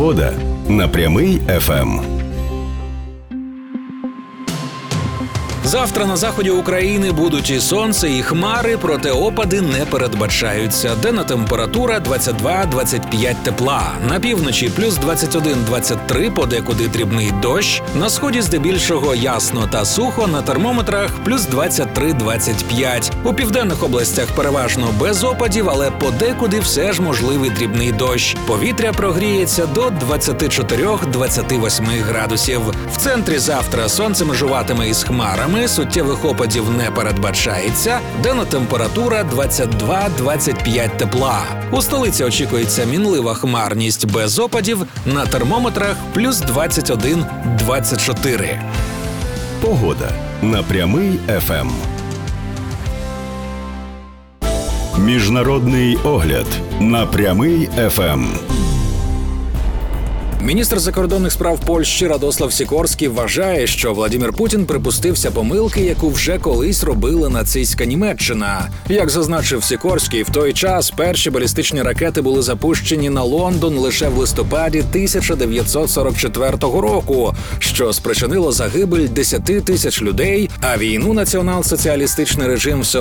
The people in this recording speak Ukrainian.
Погода на Прямий ФМ. Завтра на заході України будуть і сонце, і хмари, проте опади не передбачаються. Денна температура 22-25 тепла. На півночі плюс 21-23, подекуди дрібний дощ. На сході здебільшого ясно та сухо, на термометрах плюс 23-25. У південних областях переважно без опадів, але подекуди все ж можливий дрібний дощ. Повітря прогріється до 24-28 градусів. В центрі завтра сонце межуватиме із хмарами. Суттєвих опадів не передбачається. Денна температура 22-25 тепла. У столиці очікується мінлива хмарність без опадів, на термометрах плюс 21-24. Погода на Прямий ФМ. Міжнародний огляд на Прямий ФМ. Міністр закордонних справ Польщі Радослав Сікорський вважає, що Владимир Путін припустився помилки, яку вже колись робила нацистська Німеччина. Як зазначив Сікорський, в той час перші балістичні ракети були запущені на Лондон лише в листопаді 1944 року, що спричинило загибель 10 тисяч людей, а війну націонал-соціалістичний режим все